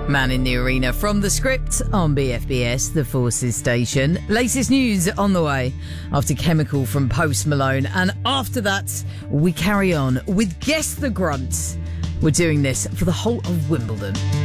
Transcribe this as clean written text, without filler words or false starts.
Man in the Arena from The Script on BFBS, the Forces station. Latest news on the way after Chemical from Post Malone. And after that, we carry on with Guess the Grunt. We're doing this for the whole of Wimbledon.